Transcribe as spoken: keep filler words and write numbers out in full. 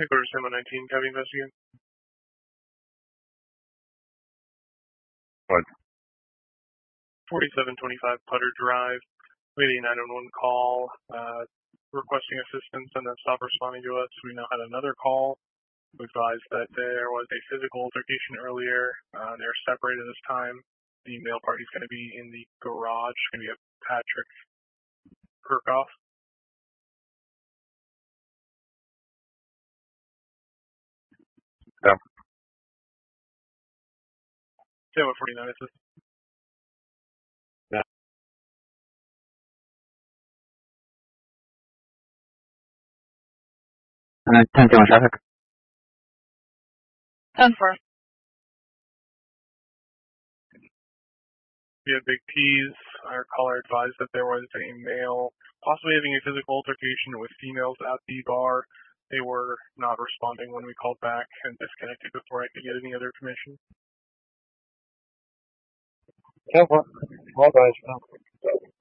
Headquarters Sam one nineteen, Copy investigate. What? forty-seven twenty-five Putter Drive. We had a nine one one call uh, requesting assistance and then stopped responding to us. We now had another call. We advised that there was a physical altercation earlier. Uh, they're separated this time. The male party is going to be in the garage. It's going to be a Patrick Kirchhoff. Yeah. Say what forty-nine is this? Yeah. Uh, ten one traffic. ten four. We had Big P's. Our caller advised that there was a male possibly having a physical altercation with females at the bar. They were not responding when we called back and disconnected before I could get any other information. Yeah, well, apologize.